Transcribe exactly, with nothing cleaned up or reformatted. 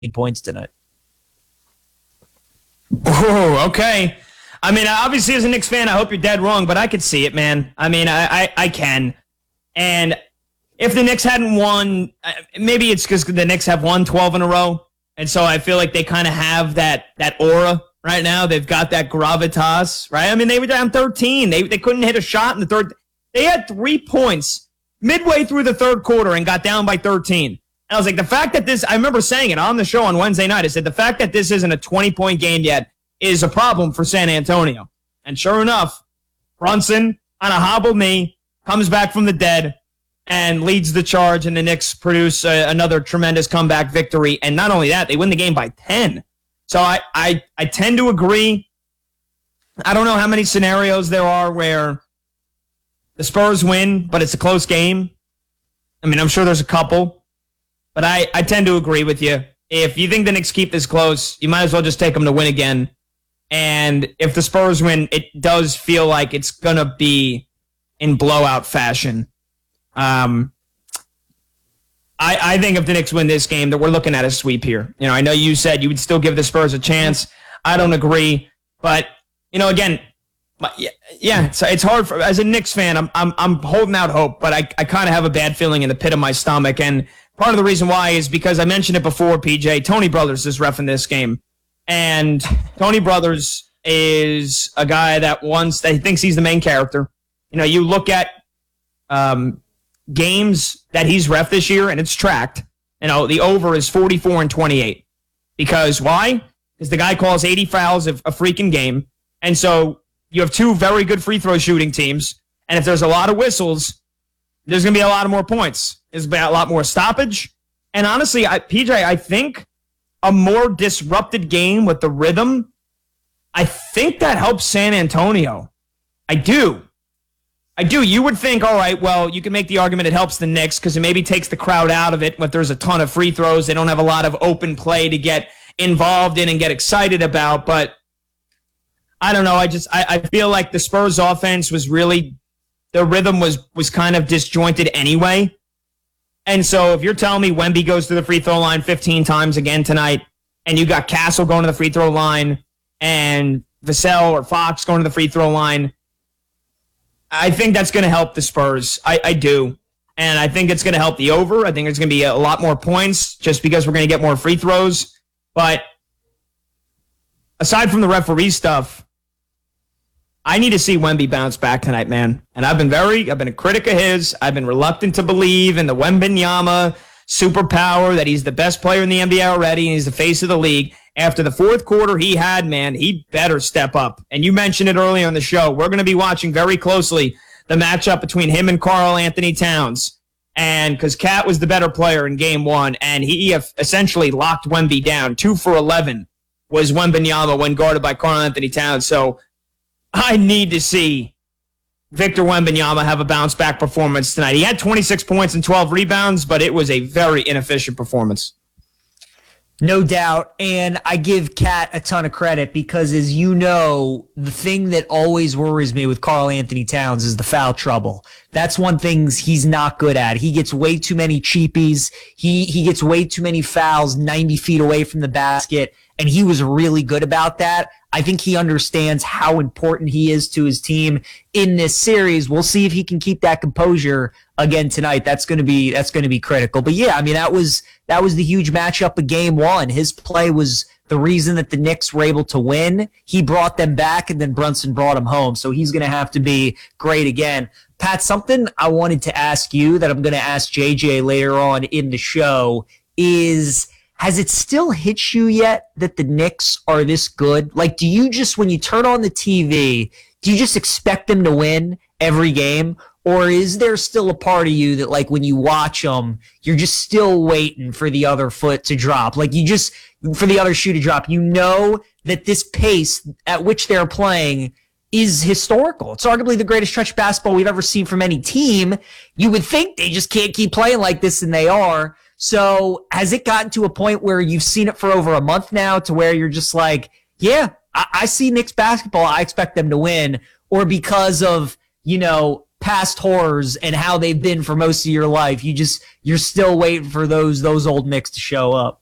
points tonight. Oh, okay. I mean, obviously, as a Knicks fan, I hope you're dead wrong, but I could see it, man. I mean, I, I, I can. And if the Knicks hadn't won, maybe it's because the Knicks have won twelve in a row, and so I feel like they kind of have that that aura right now. They've got that gravitas, right? I mean, they were down thirteen. They they couldn't hit a shot in the third. They had three points midway through the third quarter and got down by thirteen. And I was like, the fact that this, I remember saying it on the show on Wednesday night, I said, the fact that this isn't a twenty-point game yet is a problem for San Antonio. And sure enough, Brunson on a hobbled knee comes back from the dead and leads the charge, and the Knicks produce uh, another tremendous comeback victory. And not only that, they win the game by ten. So I, I, I tend to agree. I don't know how many scenarios there are where the Spurs win, but it's a close game. I mean, I'm sure there's a couple. But I, I tend to agree with you. If you think the Knicks keep this close, you might as well just take them to win again. And if the Spurs win, it does feel like it's going to be in blowout fashion. Um, I, I think if the Knicks win this game, that we're looking at a sweep here. You know, I know you said you would still give the Spurs a chance. I don't agree. But, you know, again, yeah, it's, it's hard for, as a Knicks fan, I'm I'm I'm holding out hope, but I, I kind of have a bad feeling in the pit of my stomach. And part of the reason why is because I mentioned it before, P J. Tony Brothers is reffing this game. And Tony Brothers is a guy that wants, that he thinks he's the main character. You know, you look at um, games that he's ref this year, and it's tracked. You know, the over is forty-four and twenty-eight. Because why? Because the guy calls eighty fouls of a freaking game. And so you have two very good free throw shooting teams. And if there's a lot of whistles, there's going to be a lot of more points. There's going to be a lot more stoppage. And honestly, I, P J, I think a more disrupted game with the rhythm, I think that helps San Antonio. I do. I do. You would think, all right, well, you can make the argument it helps the Knicks because it maybe takes the crowd out of it when there's a ton of free throws. They don't have a lot of open play to get involved in and get excited about. But I don't know. I just I, I feel like the Spurs offense was really, the rhythm was was kind of disjointed anyway. And so if you're telling me Wemby goes to the free throw line fifteen times again tonight, and you got Castle going to the free throw line and Vassell or Fox going to the free throw line, I think that's going to help the Spurs. I, I do. And I think it's going to help the over. I think it's going to be a lot more points just because we're going to get more free throws. But aside from the referee stuff, I need to see Wemby bounce back tonight, man. And I've been very, I've been a critic of his. I've been reluctant to believe in the Wembanyama superpower, that he's the best player in the N B A already, and he's the face of the league. After the fourth quarter he had, man, he better step up. And you mentioned it earlier on the show. We're going to be watching very closely the matchup between him and Karl Anthony Towns. And because Cat was the better player in game one, and he essentially locked Wemby down. Two for eleven was Wembanyama when guarded by Karl Anthony Towns. So I need to see Victor Wembanyama have a bounce-back performance tonight. He had twenty-six points and twelve rebounds, but it was a very inefficient performance. No doubt, and I give Kat a ton of credit because, as you know, the thing that always worries me with Karl Anthony Towns is the foul trouble. That's one thing he's not good at. He gets way too many cheapies. He he gets way too many fouls ninety feet away from the basket, and he was really good about that. I think he understands how important he is to his team in this series. We'll see if he can keep that composure again tonight. That's going to be that's going to be critical. But yeah, I mean that was that was the huge matchup of game one. His play was the reason that the Knicks were able to win. He brought them back, and then Brunson brought him home. So he's going to have to be great again. Pat, something I wanted to ask you that I'm going to ask J J later on in the show is, has it still hit you yet that the Knicks are this good? Like, do you just, when you turn on the T V, do you just expect them to win every game? Or is there still a part of you that, like, when you watch them, you're just still waiting for the other foot to drop? Like, you just, for the other shoe to drop. You know that this pace at which they're playing is historical. It's arguably the greatest stretch of basketball we've ever seen from any team. You would think they just can't keep playing like this, and they are. So has it gotten to a point where you've seen it for over a month now to where you're just like, yeah, I, I see Knicks basketball, I expect them to win? Or because of, you know, past horrors and how they've been for most of your life, you just, you're still waiting for those, those old Knicks to show up?